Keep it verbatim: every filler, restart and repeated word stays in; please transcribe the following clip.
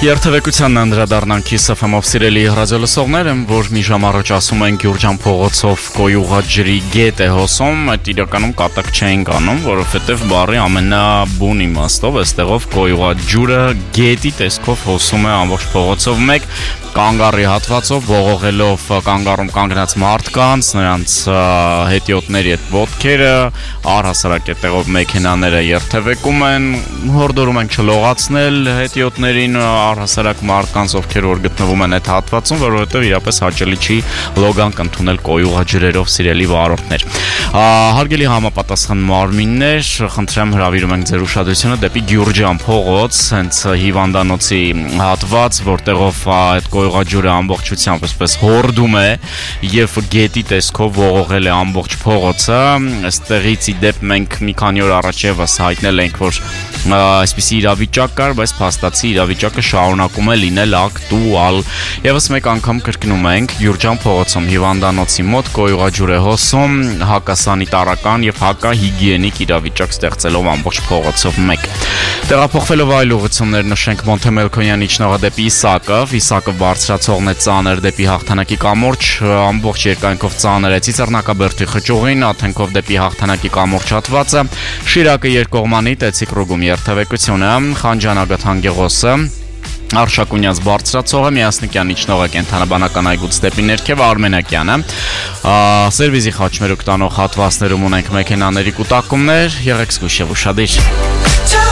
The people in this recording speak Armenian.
Երթևեկությանն անդրադառնանք Kiss F M-ով սիրելի ռադիոլսողներ, որ մի ժամ առաջ ասում են Գյուրջան փողոցով կոյուղած ջրի գետ է հոսում, այդ իրականում կատակ չէին անում, որովհետև բառի ամենաբուն իմաստով այստեղով կոյուղած ջուրը գետի տեսքով հոսում է ամբողջ փողոցով մեկ կանգառի հատվածով ողողելով կանգառում կանգնած մարդկանց, նրանց հետիոտների այդ ոտքերը, առհասարակ այդտեղով մեքենաները երթևեկում են, հորդորում են չլողացնել հետիոտներին, առհասարակ մարդկանց, ովքեր որ գտնվում են այդ հատվածում, որովհետև իրապես հաճելի չի լոգանք ընդունել կոյուղաջրերով սիրելի վարորդներ։ Հարգելի համապատասխան մարմիններ, խնդրեմ հրավիրում ենք ձեր ուշադրությունը դեպի Գյուրջան փողոց, հենց հիվանդանոցի հատված, որտեղով այդ կոյուղաջուրը ամբողջությամբ այսպես հորդում է եւ գետի տեսքով ողողել է ամբողջ փողոցը։ Այստեղից ի դեպ մենք մի քանի օր առաջ եւս հայտնել ենք, որ այսպիսի իրավիճակ կար, բայց փաստացի իրավիճակը շարունակում է լինել ակտուալ։ Եվս մեկ անգամ կրկնում ենք Գյուրջան փողոցում հիվանդանոցի մոտ կոյուղաջուր է հոսում, հակասանիտարական եւ հակահիգիենիկ իրավիճակ ստեղծելով ամբողջ փողոցով մեկ։ Տեղափոխվելով այլ ուղղություններ նշենք Մոնթե Մելքոնյանի իջնողը դեպի Իսակով, Իսակով բարձրացողն է ծանր դեպի Հաղթանակի կամուրջ, ամբողջ երկայնքով ծանր է Ծիծեռնակաբերդի խճուղին, Աթենքով դեպի Հաղթանակի կամուրջ հատվածը, Շիրակը երկկողմանի Տեցիկ ռուգում երթևեկությունը, Խանջանագաթ Հանգեղոսը, Արշակունյաց բարձրացողը, Միասնիկյան իջնողը կենթանաբանական այգուց դեպի ներքև Արմենակյանը, Սերվիզի խաչմերուկ տանող հատվածներում ունենք մեքենաների կուտակումներ, եղեք զգույշ եւ ուշադիր։